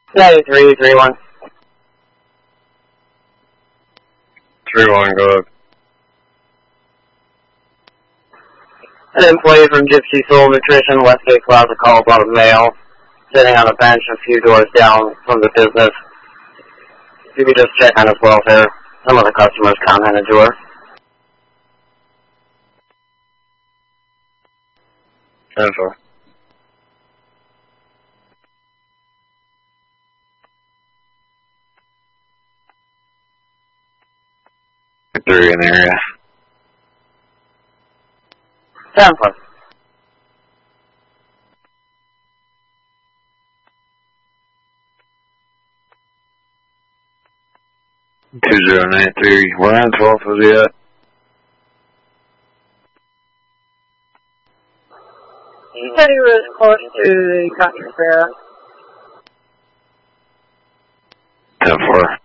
9331. 31, go ahead. An employee from Gypsy Soul Nutrition, Westgate Plaza, called about a male sitting on a bench a few doors down from the business. You could just check on his welfare. Some of the customers commented to her. 10-4. Three in the area. 10-4. Two 2093. Where on 12th was he at? He said he was close to the country fair. 10-4.